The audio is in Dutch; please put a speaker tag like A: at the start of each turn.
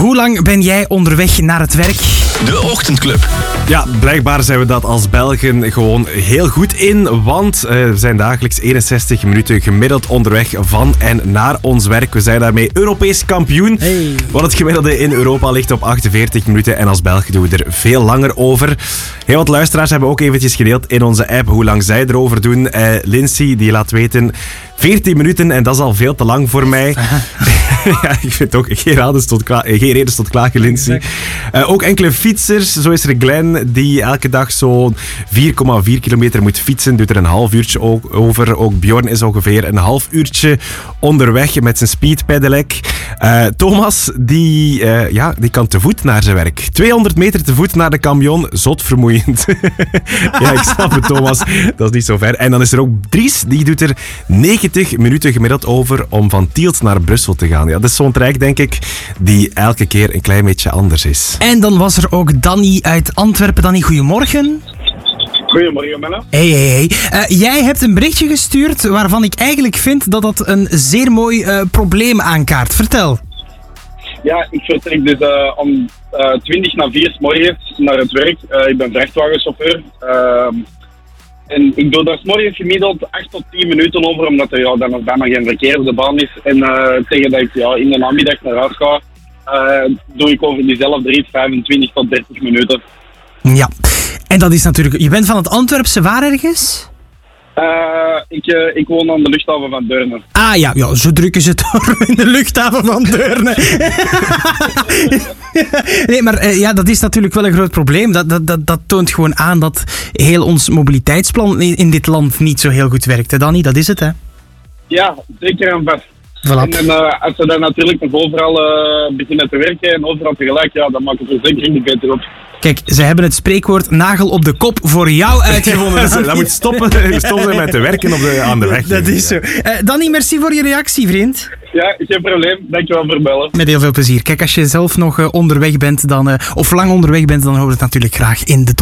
A: Hoe lang ben jij onderweg naar het werk?
B: De Ochtendclub.
C: Ja, blijkbaar zijn we dat als Belgen gewoon heel goed in, want we zijn dagelijks 61 minuten gemiddeld onderweg van en naar ons werk. We zijn daarmee Europees kampioen, want het gemiddelde in Europa ligt op 48 minuten en als Belg doen we er veel langer over. Heel wat luisteraars hebben ook eventjes gedeeld in onze app hoe lang zij erover doen. Lindsay die laat weten 14 minuten en dat is al veel te lang voor mij. Ja, ik vind ook geen reden tot klagen, Lindsay. Ook enkele fietsers, zo is er Glenn die elke dag zo'n 4,4 kilometer moet fietsen, doet er een half uurtje over. Ook Bjorn is ongeveer een half uurtje onderweg met zijn speedpedelec. Thomas, die kan te voet naar zijn werk. 200 meter te voet naar de camion, zot vermoeiend. Ja, ik snap het, Thomas. Dat is niet zo ver. En dan is er ook Dries, die doet er 90 minuten gemiddeld over om van Tielt naar Brussel te gaan. Ja, dat is zo'n traject, denk ik, die elke keer een klein beetje anders is.
A: En dan was er ook Danny uit Antwerpen. Danny, goedemorgen.
D: Goedemorgen, Melle.
A: Hey. Jij hebt een berichtje gestuurd waarvan ik eigenlijk vind dat dat een zeer mooi probleem aankaart. Vertel.
D: Ja, ik vertrek dus om 3:20 's morgens naar het werk. Ik ben vrachtwagenchauffeur. En ik doe daar 's morgens gemiddeld 8 tot 10 minuten over, omdat er dan nog bijna geen verkeer op de baan is. En tegen dat ik in de namiddag naar huis ga, doe ik over diezelfde rit 25 tot 30 minuten.
A: Ja, en dat is natuurlijk... Je bent van het Antwerpse waar ergens?
D: Ik woon aan de luchthaven van Deurne.
A: Ah ja, zo drukken ze het door in de luchthaven van Deurne. Nee, maar dat is natuurlijk wel een groot probleem. Dat toont gewoon aan dat heel ons mobiliteitsplan in dit land niet zo heel goed werkt, hè Danny? Dat is het, hè?
D: Ja, zeker en vast.
A: Voilà.
D: En als ze dan natuurlijk nog overal beginnen te werken en overal tegelijk, ja, dan maakt het er zeker niet beter op.
A: Kijk, ze hebben het spreekwoord nagel op de kop voor jou uitgevonden.
C: Dat moet stoppen met te werken aan de weg.
A: Dat is zo. Danny, merci voor je reactie, vriend.
D: Ja, geen probleem. Dankjewel voor het bellen.
A: Met heel veel plezier. Kijk, als je zelf nog onderweg bent, of lang onderweg bent, dan hoor je het natuurlijk graag in de top.